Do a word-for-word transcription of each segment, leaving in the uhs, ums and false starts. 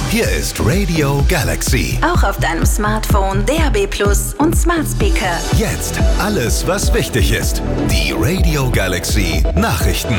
Hier ist Radio Galaxy. Auch auf deinem Smartphone, D A B plus und Smart Speaker. Jetzt alles, was wichtig ist. Die Radio Galaxy Nachrichten.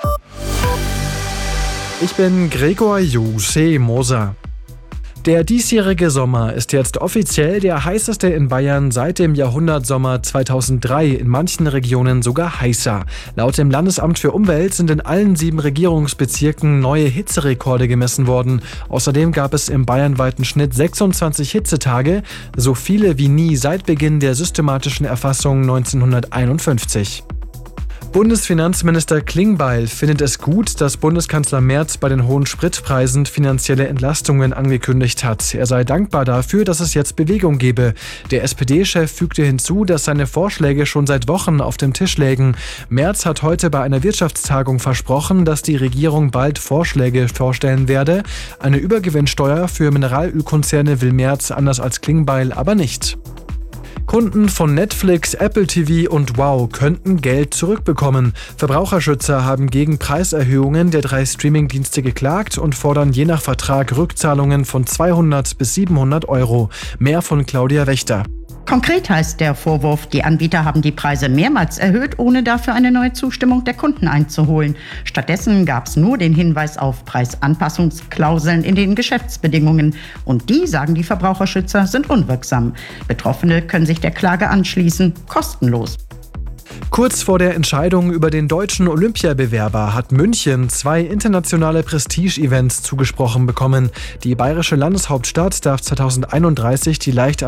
Ich bin Gregor Juse Moser. Der diesjährige Sommer ist jetzt offiziell der heißeste in Bayern seit dem Jahrhundertsommer zweitausenddrei, in manchen Regionen sogar heißer. Laut dem Landesamt für Umwelt sind in allen sieben Regierungsbezirken neue Hitzerekorde gemessen worden. Außerdem gab es im bayernweiten Schnitt sechsundzwanzig Hitzetage, so viele wie nie seit Beginn der systematischen Erfassung neunzehnhunderteinundfünfzig. Bundesfinanzminister Klingbeil findet es gut, dass Bundeskanzler Merz bei den hohen Spritpreisen finanzielle Entlastungen angekündigt hat. Er sei dankbar dafür, dass es jetzt Bewegung gebe. Der S P D-Chef fügte hinzu, dass seine Vorschläge schon seit Wochen auf dem Tisch lägen. Merz hat heute bei einer Wirtschaftstagung versprochen, dass die Regierung bald Vorschläge vorstellen werde. Eine Übergewinnsteuer für Mineralölkonzerne will Merz anders als Klingbeil aber nicht. Kunden von Netflix, Apple T V und Wow könnten Geld zurückbekommen. Verbraucherschützer haben gegen Preiserhöhungen der drei Streamingdienste geklagt und fordern je nach Vertrag Rückzahlungen von zweihundert bis siebenhundert Euro. Mehr von Claudia Wächter. Konkret heißt der Vorwurf, die Anbieter haben die Preise mehrmals erhöht, ohne dafür eine neue Zustimmung der Kunden einzuholen. Stattdessen gab es nur den Hinweis auf Preisanpassungsklauseln in den Geschäftsbedingungen. Und die, sagen die Verbraucherschützer, sind unwirksam. Betroffene können sich der Klage anschließen, kostenlos. Kurz vor der Entscheidung über den deutschen Olympiabewerber hat München zwei internationale Prestige-Events zugesprochen bekommen. Die bayerische Landeshauptstadt darf zweitausendeinunddreißig die Leicht